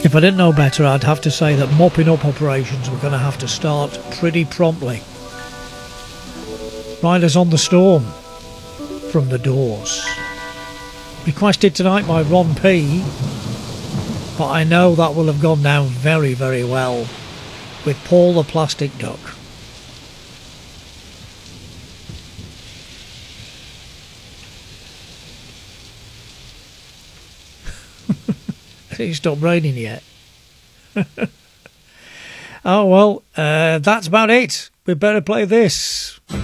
If I didn't know better, I'd have to say that mopping up operations were going to have to start pretty promptly. Riders on the Storm from The Doors. Requested tonight by Ron P, but I know that will have gone down very, very well with Paul the Plastic Duck. It's stopped raining yet. Oh well, that's about it. We better play this.